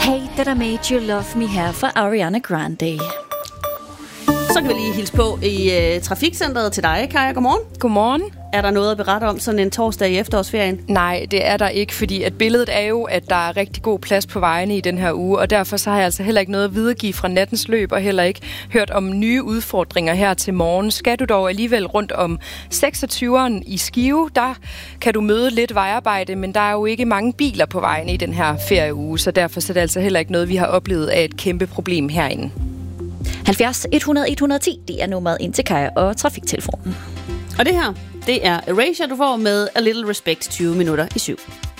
Hey, that I made you love me her for Ariana Grande. Så kan vi lige hilse på i trafikcentret til dig, Kaja. Godmorgen. Godmorgen. Er der noget at berette om sådan en torsdag i efterårsferien? Nej, det er der ikke, fordi at billedet er jo, at der er rigtig god plads på vejene i den her uge, og derfor så har jeg altså heller ikke noget at videregive fra nattens løb, og heller ikke hørt om nye udfordringer her til morgen. Skal du dog alligevel rundt om 26'eren i Skive, der kan du møde lidt vejarbejde, men der er jo ikke mange biler på vejene i den her ferieuge, så derfor så er det altså heller ikke noget, vi har oplevet af et kæmpe problem herinde. 70 100 110, det er nummeret ind til Kaja og trafiktelefonen. Og det her, det er Erasure, du får med A Little Respect 20 minutter i 7.